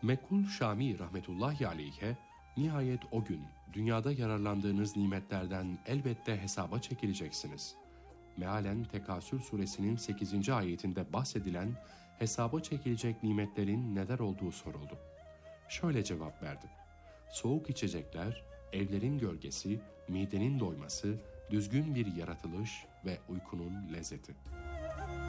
Mekul Şami rahmetullahi aleyhe, nihayet o gün dünyada yararlandığınız nimetlerden elbette hesaba çekileceksiniz. Mealen Tekasür suresinin 8. ayetinde bahsedilen hesaba çekilecek nimetlerin neler olduğu soruldu. Şöyle cevap verdi: soğuk içecekler, evlerin gölgesi, midenin doyması, düzgün bir yaratılış ve uykunun lezzeti.